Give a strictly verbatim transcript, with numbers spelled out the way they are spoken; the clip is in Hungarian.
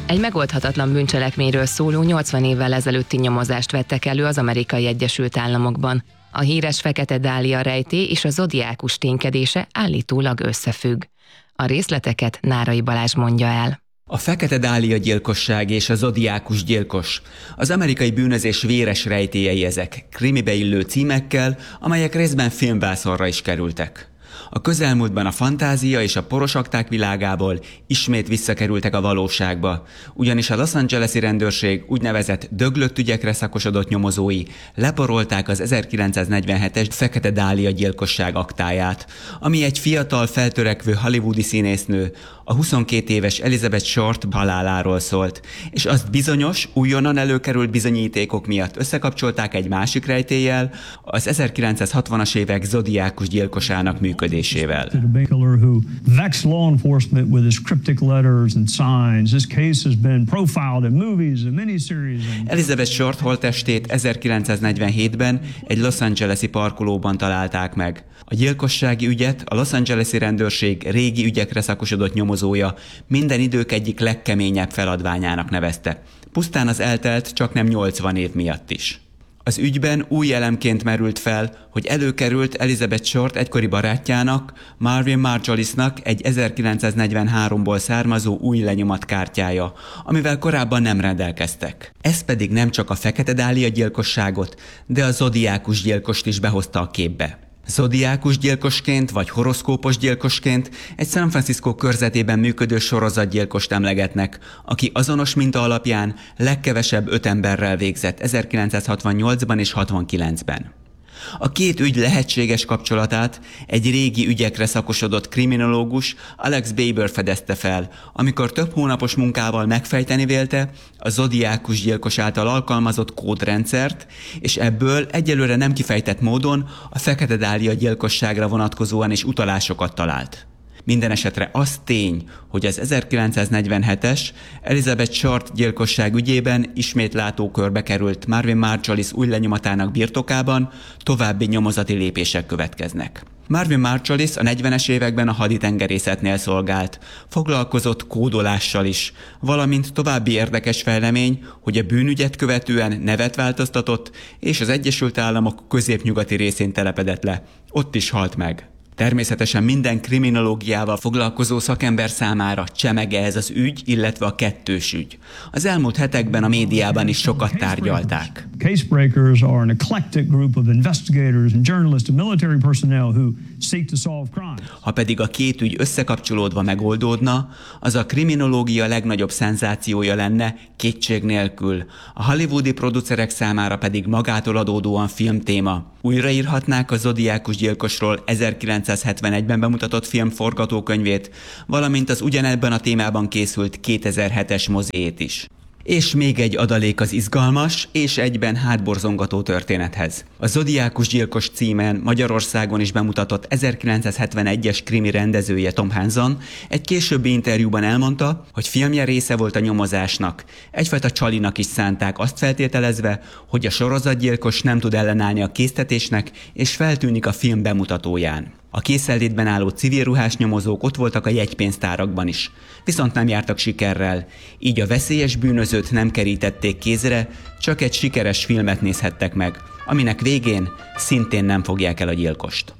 Egy megoldhatatlan bűncselekményről szóló nyolcvan évvel ezelőtti nyomozást vettek elő az Amerikai Egyesült Államokban. A híres Fekete Dália rejtély és a zodiákus ténykedése állítólag összefügg. A részleteket Nárai Balázs mondja el. A Fekete Dália gyilkosság és a zodiákus gyilkos. Az amerikai bűnözés véres rejtélyei ezek, krimibe illő címekkel, amelyek részben filmvászonra is kerültek. A közelmúltban a fantázia és a poros akták világából ismét visszakerültek a valóságba, ugyanis a Los Angeles-i rendőrség úgynevezett döglött ügyekre szakosodott nyomozói leporolták az ezerkilencszáznegyvenhetes Fekete Dália gyilkosság aktáját, ami egy fiatal, feltörekvő hollywoodi színésznő, a huszonkét éves Elizabeth Short haláláról szólt, és azt bizonyos, újonnan előkerült bizonyítékok miatt összekapcsolták egy másik rejtéllyel, az ezerkilencszázhatvanas évek zodiákus gyilkosának működésével. Elizabeth Short holttestét ezerkilencszáznegyvenhétben egy Los Angeles-i parkolóban találták meg. A gyilkossági ügyet a Los Angeles-i rendőrség régi ügyekre szakosodott nyomozója minden idők egyik legkeményebb feladványának nevezte. Pusztán az eltelt csaknem nyolcvan év miatt is. Az ügyben új elemként merült fel, hogy előkerült Elizabeth Short egykori barátjának, Marvin Margolisnak egy ezerkilencszáznegyvenháromból származó új lenyomatkártyája, amivel korábban nem rendelkeztek. Ez pedig nem csak a Fekete Dália gyilkosságot, de a zodiákus gyilkost is behozta a képbe. Zodiákus gyilkosként vagy horoszkópos gyilkosként egy San Francisco körzetében működő sorozatgyilkost emlegetnek, aki azonos minta alapján legkevesebb öt emberrel végzett ezerkilencszázhatvannyolcban és hatvankilencben. A két ügy lehetséges kapcsolatát egy régi ügyekre szakosodott kriminológus, Alex Baber fedezte fel, amikor több hónapos munkával megfejteni vélte a zodiákus gyilkos által alkalmazott kódrendszert, és ebből egyelőre nem kifejtett módon a Fekete Dália gyilkosságra vonatkozóan is utalásokat talált. Minden esetre az tény, hogy az ezerkilencszáznegyvenhetes Elizabeth Short gyilkosság ügyében ismét látókörbe került Marvin Margolis új lenyomatának birtokában, további nyomozati lépések következnek. Marvin Margolis a negyvenes években a haditengerészetnél szolgált, foglalkozott kódolással is, valamint további érdekes fejlemény, hogy a bűnügyet követően nevet változtatott, és az Egyesült Államok középnyugati részén telepedett le. Ott is halt meg. Természetesen minden kriminológiával foglalkozó szakember számára csemege ez az ügy, illetve a kettős ügy. Az elmúlt hetekben a médiában is sokat tárgyalták. Casebreakers are an eclectic group of investigators and journalists and military personnel who seek to solve crimes. Ha pedig a két ügy összekapcsolódva megoldódna, az a kriminológia legnagyobb szenzációja lenne, kétség nélkül. A hollywoodi producerek számára pedig magától adódóan filmtéma. Újraírhatnák a zodiákus gyilkosról ezerkilencszázhetvenegyben bemutatott film forgatókönyvét, valamint az ugyanebben a témában készült kétezer-hetes mozijét is. És még egy adalék az izgalmas és egyben hátborzongató történethez. A Zodiákus gyilkos címen Magyarországon is bemutatott ezerkilencszázhetvenegyes krimi rendezője Tom Hanson egy későbbi interjúban elmondta, hogy filmje része volt a nyomozásnak. Egyfajta csalinak is szánták, azt feltételezve, hogy a sorozatgyilkos nem tud ellenállni a késztetésnek, és feltűnik a film bemutatóján. A készenlétben álló civil ruhás nyomozók ott voltak a jegypénztárakban is, viszont nem jártak sikerrel, így a veszélyes bűnözőt nem kerítették kézre, csak egy sikeres filmet nézhettek meg, aminek végén szintén nem fogják el a gyilkost.